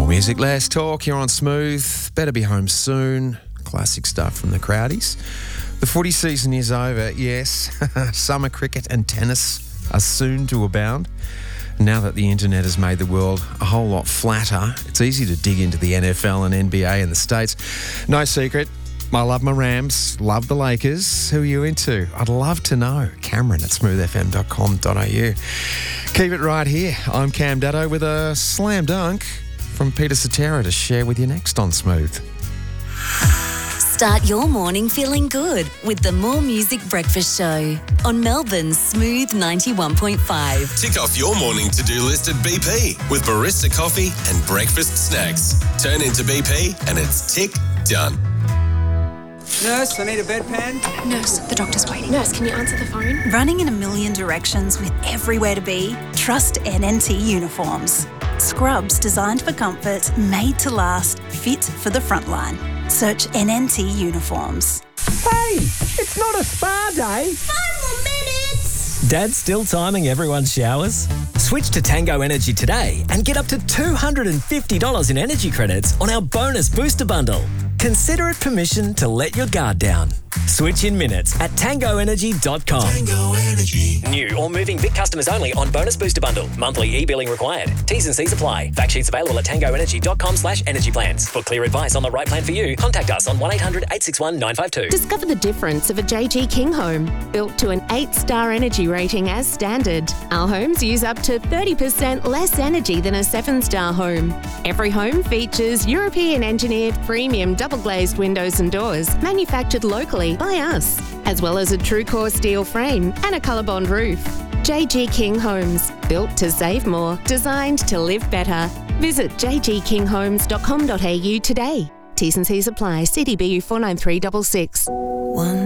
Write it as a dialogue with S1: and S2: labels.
S1: More music, less talk here on Smooth. Better be home soon. Classic stuff from the Crowdies. The footy season is over, yes. Summer cricket and tennis are soon to abound. Now that the internet has made the world a whole lot flatter, it's easy to dig into the NFL and NBA in the States. No secret, I love my Rams, love the Lakers. Who are you into? I'd love to know. Cameron at smoothfm.com.au. Keep it right here. I'm Cam Daddo with a slam dunk from Peter Cetera to share with you next on Smooth.
S2: Start your morning feeling good with the More Music Breakfast Show on Melbourne's Smooth 91.5.
S3: Tick off your morning to-do list at BP with barista coffee and breakfast snacks. Turn into BP and it's tick done.
S4: Nurse, I need a bedpan.
S5: Nurse, the doctor's waiting. Nurse, can you answer the phone?
S6: Running in a million directions with everywhere to be? Trust NNT Uniforms. Scrubs designed for comfort, made to last, fit for the front line. Search NNT Uniforms.
S7: Hey, it's not a spa day.
S8: 5 more minutes.
S7: Dad's still timing everyone's showers? Switch to Tango Energy today and get up to $250 in energy credits on our bonus booster bundle. Consider it permission to let your guard down. Switch in minutes at tangoenergy.com.
S3: Tango Energy.
S7: New or moving Vic customers only on bonus booster bundle. Monthly e-billing required. T's and C's apply. Fact sheets available at tangoenergy.com/energy plans. For clear advice on the right plan for you, contact us on 1800 861 952.
S9: Discover the difference of a JG King home. Built to an 8-star energy rating as standard. Our homes use up to 30% less energy than a 7-star home. Every home features European engineered premium double glazed windows and doors, manufactured locally by us, as well as a true core steel frame and a ColourBond roof. JG King Homes, built to save more, designed to live better. Visit jgkinghomes.com.au today. T's and C's apply. CDBU 49366.